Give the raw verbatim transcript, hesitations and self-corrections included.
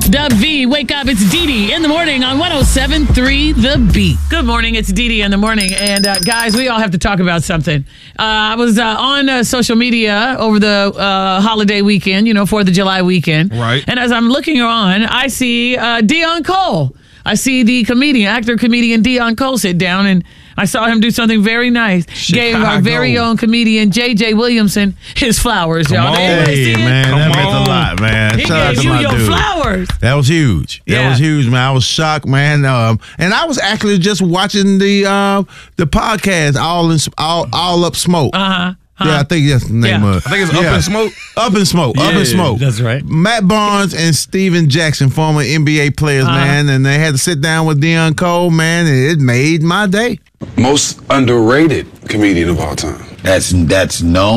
Dub V, wake up. It's Dee Dee in the morning on one oh seven point three The Beat. Good morning. It's Dee Dee in the morning. And uh, guys, we all have to talk about something. Uh, I was uh, on uh, social media over the uh, holiday weekend, you know, fourth of July weekend. Right. And as I'm looking on, I see uh, Deon Cole. I see the comedian, actor, comedian Deon Cole sit down, and I saw him do something very nice. Chicago. Gave our very own comedian J J Williamson his flowers, y'all. on. Did anybody Hey, see it? man, Come that meant on. a lot, man. He Shout out gave to you my your dude. flowers. That was huge. That Yeah. was huge, man. I was shocked, man. Um, and I was actually just watching the uh, the podcast, all in all, all up smoke. Uh huh. Yeah, I think that's the name Yeah. of it. I think it's Up Yeah. in Smoke. Up in Smoke. Up Yeah, in Smoke. that's right. Matt Barnes and Steven Jackson, former N B A players, Uh-huh. man, and they had to sit down with Deon Cole, man, and it made my day. Most underrated comedian of all time. That's that's known.